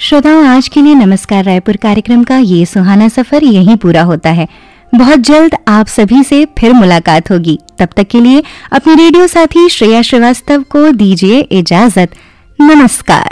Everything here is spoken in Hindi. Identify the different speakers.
Speaker 1: श्रोताओं, आज के लिए नमस्कार रायपुर कार्यक्रम का ये सुहाना सफर यहीं पूरा होता है। बहुत जल्द आप सभी से फिर मुलाकात होगी। तब तक के लिए अपने रेडियो साथी श्रेया श्रीवास्तव को दीजिए इजाजत। नमस्कार।